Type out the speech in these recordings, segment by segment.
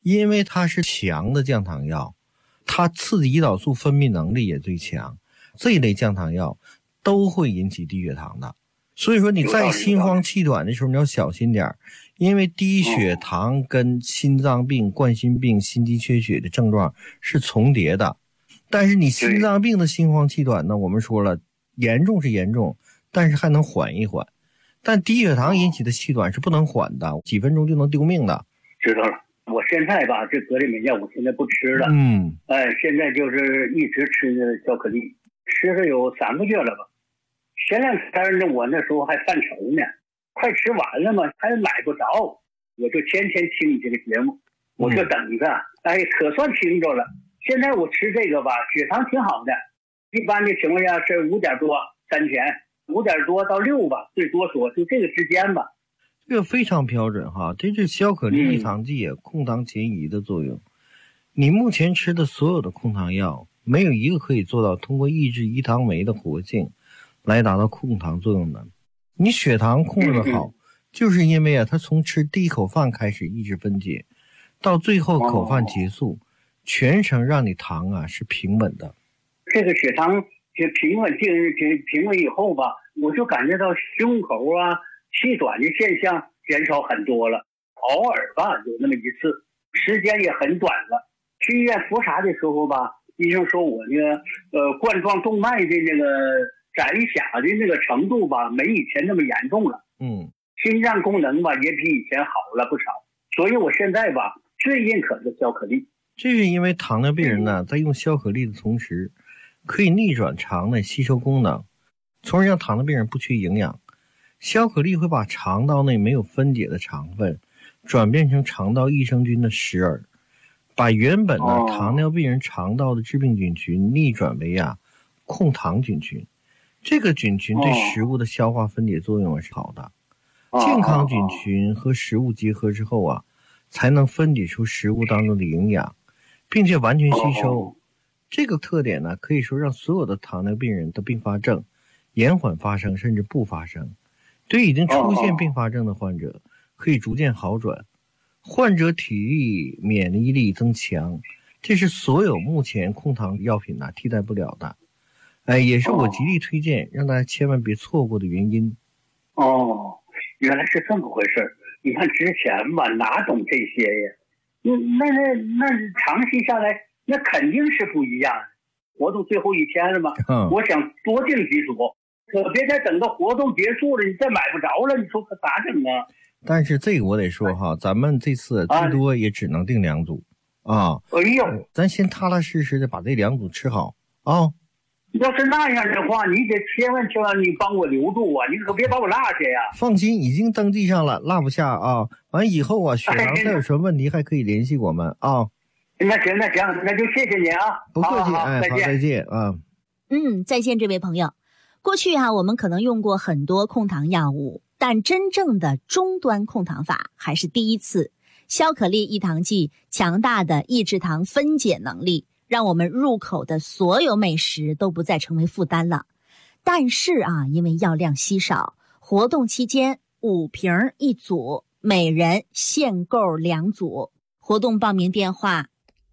因为它是强的降糖药，它刺激胰岛素分泌能力也最强，这一类降糖药都会引起低血糖的。所以说你在心慌气短的时候你要小心点，因为低血糖跟心脏病、冠心病、心肌缺血的症状是重叠的。但是你心脏病的心慌气短呢，我们说了严重是严重，但是还能缓一缓。但低血糖引起的气短是不能缓的，几分钟就能丢命的。 知道了。我现在吧，这格里美药我现在不吃了。现在就是一直吃巧克力，吃了有3个月了吧。前2天呢，我那时候还犯愁呢，快吃完了嘛，还买不着，我就天天听你这个节目，我就等着，可算听着了。现在我吃这个吧，血糖挺好的，一般的情况下是5点多3天，5点多到6吧，最多说就这个之间吧。 这个非常标准哈，这是消可利益糖剂控糖前移的作用。你目前吃的所有的控糖药，没有一个可以做到通过抑制胰糖酶的活性来达到控糖作用的。你血糖控制的好，就是因为它从吃第一口饭开始抑制分解，到最后口饭结束，全程让你糖是平稳的。 这个血糖平稳以后吧，我就感觉到胸口气短的现象减少很多了。偶尔吧有那么一次，时间也很短了。去医院复查的时候吧，医生说我那个冠状动脉的那个窄狭的那个程度吧，没以前那么严重了。心脏功能吧也比以前好了不少，所以我现在吧最认可的消可利。 这是因为糖尿病人呢，在用消可利的同时，可以逆转肠的吸收功能，从而让糖尿病人不缺营养。消可利会把肠道内没有分解的肠分转变成肠道益生菌的石耳，把原本的糖尿病人肠道的致病菌群逆转为控糖菌群。这个菌群对食物的消化分解作用是好的。健康菌群和食物结合之后才能分解出食物当中的营养，并且完全吸收。这个特点呢，可以说让所有的糖尿病人的并发症延缓发生，甚至不发生。对已经出现并发症的患者可以逐渐好转，患者体力免疫力增强，这是所有目前控糖药品替代不了的。也是我极力推荐让大家千万别错过的原因。 原来是这么回事。你看之前吧哪懂这些呀，那长期下来那肯定是不一样。活动最后一天了嘛，我想多订几组，可别再等到活动结束了你再买不着了，你说可咋整啊？ 但是这个我得说咱们这次最多也只能订2组咱先踏踏实实的把这2组吃好要是那样的话，你得千万你帮我留住你可别把我落下呀。 放心，已经登记上了，落不下完以后血糖再有什么问题还可以联系我们那行，那就谢谢你不客气。再见再见这位朋友。过去我们可能用过很多控糖药物，但真正的终端控糖法还是第一次。消可利益糖剂强大的抑制糖分解能力，让我们入口的所有美食都不再成为负担了。但是因为药量稀少，活动期间5瓶1组，每人限购2组。活动报名电话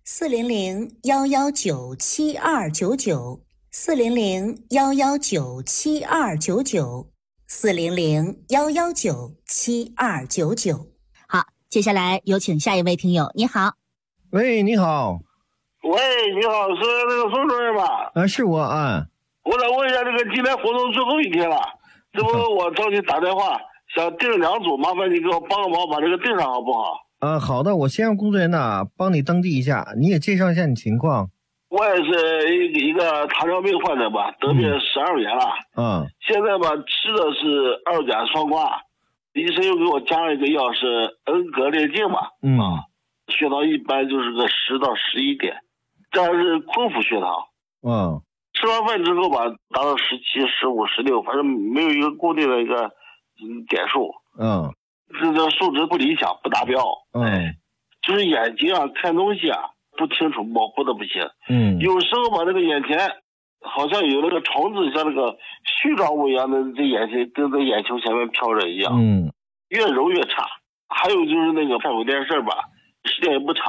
400-119-7299 400-119-7299 400-119-7299。好，接下来有请下一位听友。你好。 喂，你好。 喂，你好，是那个宋主任吧？ 是我我想问一下，这个今天活动最后一天了，这不我找你打电话，想订2组，麻烦你给我帮个忙，把这个订上好不好？ 好的，我先让工作人员帮你登记一下，你也介绍一下你情况。 我也是一个糖尿病患者吧，得病12年了。现在吧吃的是2甲双胍，医生又给我加了一个药是恩格列净嘛。血糖一般就是个10到11点，这还是空腹血糖。吃完饭之后吧，达到17、15、16，反正没有一个固定的一个点数。这个数值不理想，不达标。就是眼睛看东西不清楚，模糊的不行。有时候吧，那个眼前好像有那个虫子，像那个絮状物一样的，这眼睛跟在眼球前面飘着一样。越揉越差。还有就是那个看会电视吧，时间也不长。